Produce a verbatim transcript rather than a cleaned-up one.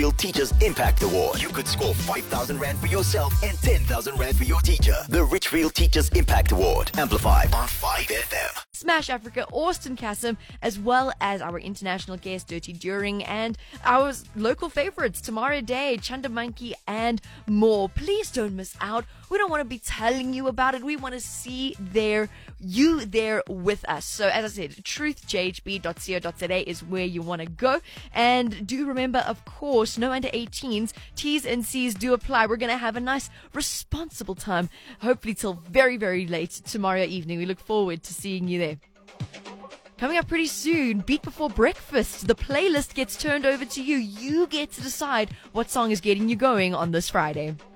Richfield Teachers Impact Award. You could score five thousand Rand for yourself and ten thousand Rand for your teacher. The Richfield Teachers Impact Award. Amplified on five F M. Smash Africa, Austin Kassem, as well as our international guest, Dirty During, and our local favorites, Tamara Day, Chanda Monkey, and more. Please don't miss out. We don't want to be telling you about it. We want to see there, you there with us. So as I said, truth j h b dot co dot z a is where you want to go. And do remember, of course, no under eighteens. T's and C's do apply. We're going to have a nice, responsible time, hopefully till very, very late tomorrow evening. We look forward to seeing you there. Coming up pretty soon, Beat Before Breakfast. The playlist gets turned over to you. You get to decide what song is getting you going on this Friday.